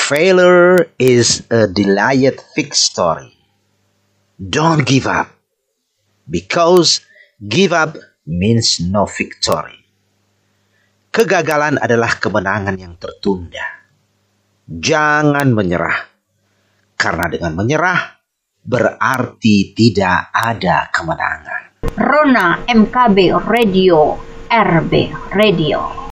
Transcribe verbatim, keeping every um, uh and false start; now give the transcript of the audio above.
Failure is a delayed victory. Don't give up, because give up means no victory. Kegagalan adalah kemenangan yang tertunda. Jangan menyerah, karena dengan menyerah berarti tidak ada kemenangan. Rona M K B Radio, R B Radio.